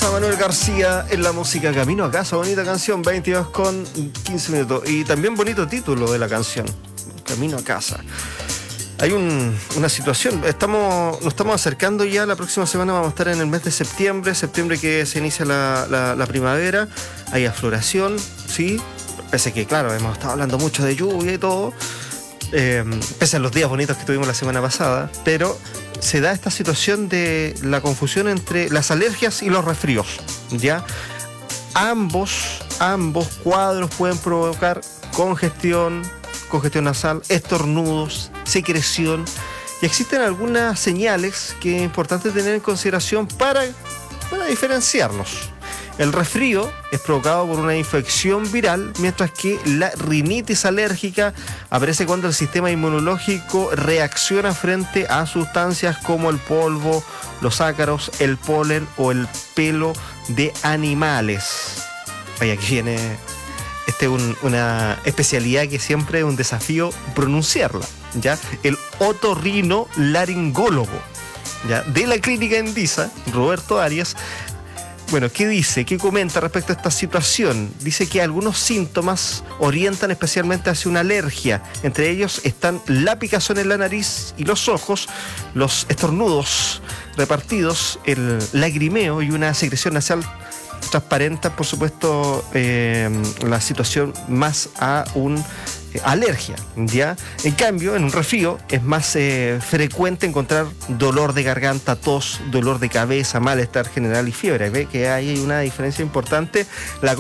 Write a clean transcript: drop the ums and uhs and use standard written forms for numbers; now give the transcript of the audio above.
a Manuel García en la música Camino a Casa. Bonita canción, 22 con 15 minutos. Y también bonito título de la canción, Camino a Casa. Hay una situación, nos estamos acercando ya, la próxima semana vamos a estar en el mes de septiembre que se inicia la primavera, hay afloración, ¿sí? Pese a que, claro, hemos estado hablando mucho de lluvia y todo, pese a los días bonitos que tuvimos la semana pasada, pero se da esta situación de la confusión entre las alergias y los resfríos, ¿ya? Ambos cuadros pueden provocar congestión nasal, estornudos, secreción, y existen algunas señales que es importante tener en consideración para diferenciarlos. El resfrío es provocado por una infección viral, mientras que la rinitis alérgica aparece cuando el sistema inmunológico reacciona frente a sustancias como el polvo, los ácaros, el polen o el pelo de animales. Vaya, aquí viene una especialidad que siempre es un desafío pronunciarla, ¿ya? El otorrinolaringólogo, ¿ya? De la clínica Endisa, Roberto Arias. Bueno, ¿qué dice? ¿Qué comenta respecto a esta situación? Dice que algunos síntomas orientan especialmente hacia una alergia. Entre ellos están la picazón en la nariz y los ojos, los estornudos repartidos, el lagrimeo y una secreción nasal transparente, por supuesto, la situación más a una alergia, ¿ya? En cambio, en un resfrío es más frecuente encontrar dolor de garganta, tos, dolor de cabeza, malestar general y fiebre. Ve que hay una diferencia importante. La